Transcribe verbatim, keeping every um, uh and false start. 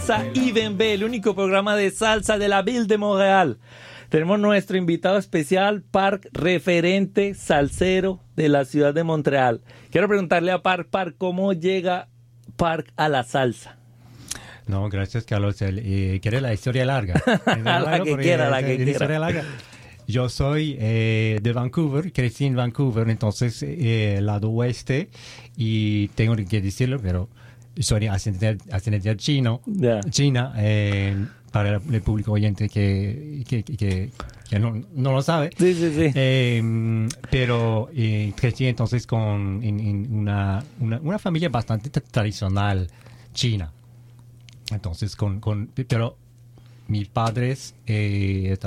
Salsa y Bembé, el único programa de salsa de la Ville de Montreal. Tenemos nuestro invitado especial, Park, referente salsero de la ciudad de Montreal. Quiero preguntarle a Park, Park, ¿cómo llega Park a la salsa? No, gracias, Carlos. El, eh, ¿Quiere la historia larga? la largo, que quiera, la que quiera. Historia larga. Yo soy eh, de Vancouver, crecí en Vancouver, entonces eh, lado oeste, y tengo que decirlo, pero soy ascendencia, ascendencia chino, yeah. china, eh, para el público oyente que, que, que, que no, no lo sabe. Sí, sí, sí. Eh, pero eh, crecí entonces con en, en una, una, una familia bastante tradicional china. Entonces, con, con pero mis padres eh,